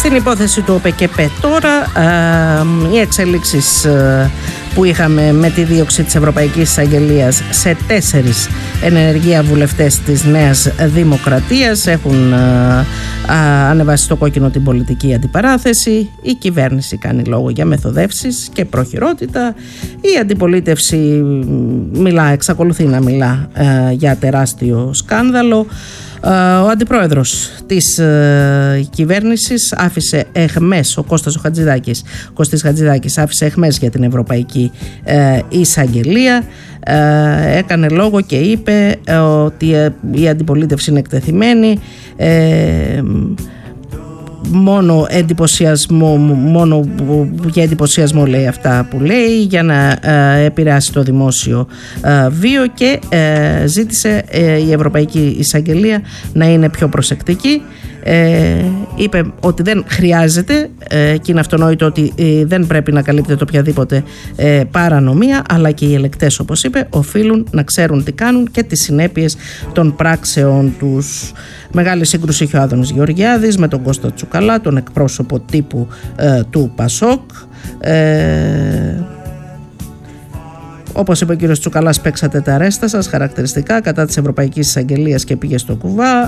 Στην υπόθεση του ΟΠΕΚΕΠΕ τώρα, οι εξελίξεις που είχαμε με τη δίωξη της Ευρωπαϊκής Εισαγγελίας σε 4 ενεργεία βουλευτές της Νέας Δημοκρατίας έχουν ανεβάσει στο κόκκινο την πολιτική αντιπαράθεση. Η κυβέρνηση κάνει λόγο για μεθοδεύσεις και προχειρότητα. Η αντιπολίτευση εξακολουθεί να μιλά για τεράστιο σκάνδαλο. Ο αντιπρόεδρος της κυβέρνησης άφησε εχμές, ο Κώστης Χατζηδάκης άφησε εχμές για την Ευρωπαϊκή Εισαγγελία. Έκανε λόγο και είπε ότι η αντιπολίτευση είναι εκτεθειμένη, μόνο για εντυπωσιασμό λέει αυτά που λέει, για να επηρεάσει το δημόσιο βίο, και ζήτησε η Ευρωπαϊκή Εισαγγελία να είναι πιο προσεκτική. Είπε ότι δεν χρειάζεται και είναι αυτονόητο ότι δεν πρέπει να καλύπτεται οποιαδήποτε παρανομία, αλλά και οι ελεκτές, όπως είπε, οφείλουν να ξέρουν τι κάνουν και τις συνέπειες των πράξεων τους. Μεγάλη σύγκρουση είχε ο Άδωνης Γεωργιάδης με τον Κώστα Τσουκαλά, τον εκπρόσωπο τύπου του ΠΑΣΟΚ. Όπως είπε ο κύριος Τσουκαλάς, παίξατε τα ρέστα σας χαρακτηριστικά κατά της Ευρωπαϊκής Εισαγγελίας και πήγε στο κουβά.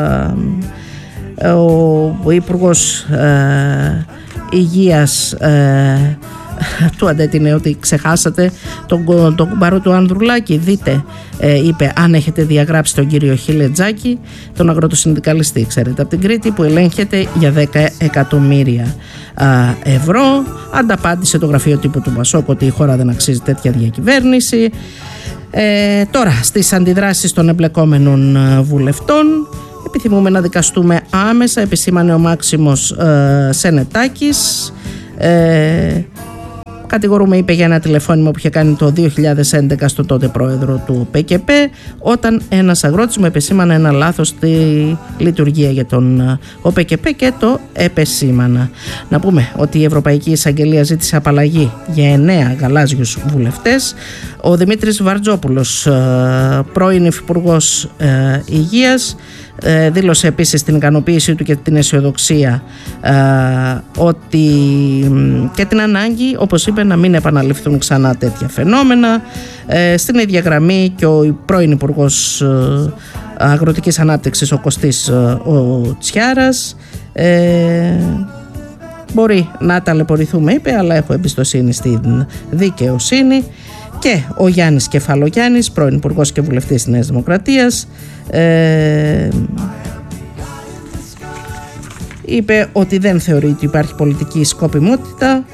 Ο Υπουργός Υγείας του αντέτεινε ότι ξεχάσατε τον κουμπάρο του Ανδρουλάκη. Δείτε, είπε, αν έχετε διαγράψει τον κύριο Χιλετζάκη, τον αγροτοσυνδικαλιστή, ξέρετε, από την Κρήτη, που ελέγχεται για 10 εκατομμύρια ευρώ. Ανταπάντησε το γραφείο τύπου του Πασόκ ότι η χώρα δεν αξίζει τέτοια διακυβέρνηση. Τώρα, στις αντιδράσεις των εμπλεκόμενων βουλευτών, επιθυμούμε να δικαστούμε άμεσα, επισήμανε ο Μάξιμος Σενετάκης. Κατηγορούμε, είπε, για ένα τηλεφώνημα που είχε κάνει το 2011 στο τότε πρόεδρο του ΠΚΠ, όταν ένας αγρότης μου επεσήμανε ένα λάθος στη λειτουργία για τον ΟΠΚΠ και το επεσήμανα. Να πούμε ότι η Ευρωπαϊκή Εισαγγελία ζήτησε απαλλαγή για 9 γαλάζιους βουλευτές. Ο Δημήτρης Βαρτζόπουλος, πρώην Υφυπουργός Υγείας, δήλωσε επίσης την ικανοποίησή του και την αισιοδοξία ότι και την ανάγκη, όπως είπε, να μην επαναληφθούν ξανά τέτοια φαινόμενα. Στην ίδια γραμμή και ο πρώην Υπουργός Αγροτικής Ανάπτυξης, ο Κωστής ο Τσιάρας. Μπορεί να ταλαιπωρηθούμε, είπε, αλλά έχω εμπιστοσύνη στην δικαιοσύνη. Και ο Γιάννης Κεφαλογιάννης, πρώην Υπουργός και Βουλευτής της Νέας Δημοκρατίας, είπε ότι δεν θεωρεί ότι υπάρχει πολιτική σκοπιμότητα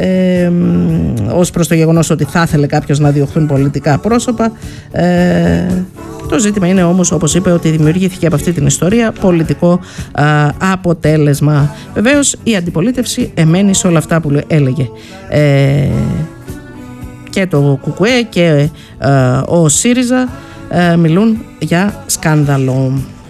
ως προς το γεγονός ότι θα ήθελε κάποιος να διωχθούν πολιτικά πρόσωπα. Το ζήτημα είναι όμως, όπως είπε, ότι δημιουργήθηκε από αυτή την ιστορία πολιτικό αποτέλεσμα. Βεβαίως η αντιπολίτευση εμένει σε όλα αυτά που έλεγε. Και το ΚΚΕ και ο ΣΥΡΙΖΑ μιλούν για σκάνδαλο.